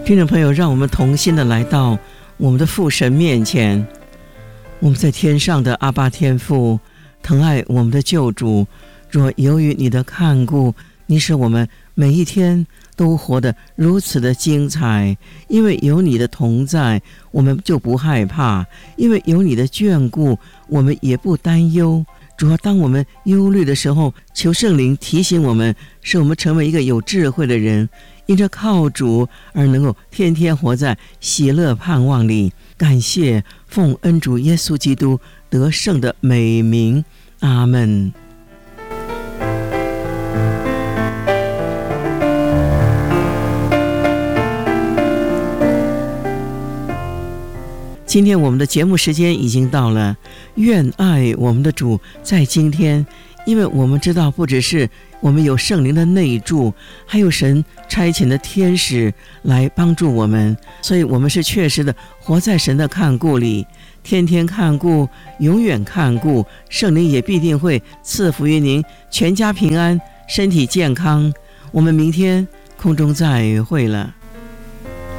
听众朋友，让我们同心的来到我们的父神面前。我们在天上的阿爸天父，疼爱我们的救主，若由于你的看顾，你使我们每一天都活得如此的精彩。因为有你的同在，我们就不害怕；因为有你的眷顾，我们也不担忧。主要当我们忧虑的时候，求圣灵提醒我们，使我们成为一个有智慧的人，因着靠主而能够天天活在喜乐盼望里。感谢奉恩主耶稣基督得胜的美名，阿们。今天我们的节目时间已经到了，愿爱我们的主在今天，因为我们知道不只是我们有圣灵的内住，还有神差遣的天使来帮助我们，所以我们是确实的活在神的看顾里，天天看顾，永远看顾。圣灵也必定会赐福于您，全家平安，身体健康。我们明天空中再会了。